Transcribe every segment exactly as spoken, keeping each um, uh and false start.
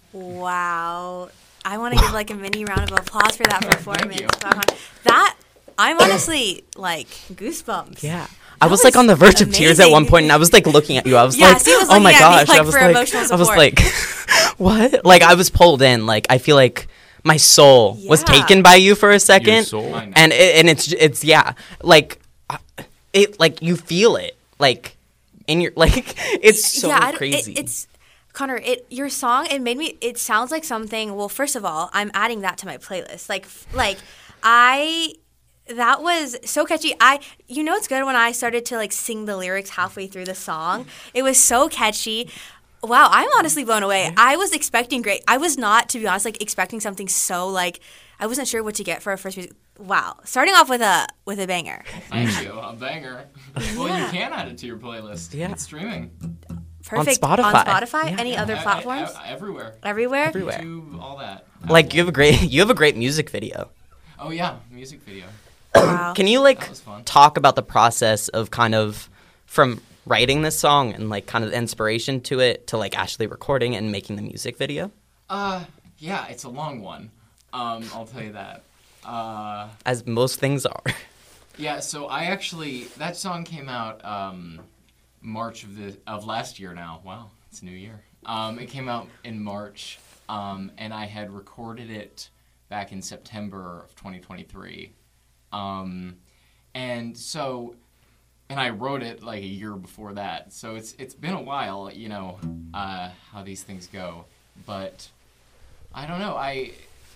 Wow. I want to give like a mini round of applause for that performance. Thank you. That, I'm honestly like goosebumps. Yeah. That I was, like on the verge of tears at amazing. one point, and I was like looking at you. I was Yeah, like, so he was "Oh my looking at me, gosh!" like, I was for like, emotional I was support. like, "What?" Like I was pulled in. Like I feel like my soul was Yeah. taken by you for a second, Your soul? I know. and it, and it's it's yeah, like uh, it like you feel it like in your like it's so yeah, I don't- crazy. It, it's Connor. It your song. It made me. It sounds like something. Well, first of all, I'm adding that to my playlist. Like, f- like I. That was so catchy. I, you know, it's good when I started to like sing the lyrics halfway through the song. It was so catchy. Wow, I'm honestly blown away. I was expecting great. I was not, to be honest, like expecting something so like I wasn't sure what to get for a first music. Wow, starting off with a with a banger. Thank you. A banger. Well, Yeah. you can add it to your playlist. Yeah. It's streaming. Perfect Spotify. On Spotify. Yeah. Any other I- I- platforms? I- everywhere. Everywhere. Everywhere. YouTube, all that. like you have a great you have a great music video. Oh yeah, music video. Wow. Can you like That was fun. talk about the process of kind of from writing this song and like kind of the inspiration to it to like actually recording and making the music video? Uh, yeah, it's a long one. Um, I'll tell you that. Uh, As most things are. yeah, so I actually that song came out um, March of the of last year now. Wow, it's a new year. Um, it came out in March, um, and I had recorded it back in September of twenty twenty-three. Um, and so, and I wrote it like a year before that. So it's it's been a while, you know, uh, how these things go. But I don't know. I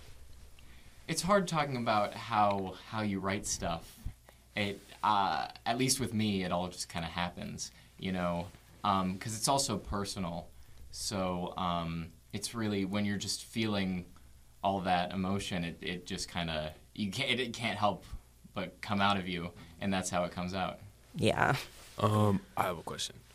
it's hard talking about how how you write stuff. It uh, at least with me, it all just kind of happens, you know, because it's also personal. So um, it's really when you're just feeling all that emotion, it, it just kind of you can't it, it can't help but come out of you, and that's how it comes out. Yeah. Um, I have a question.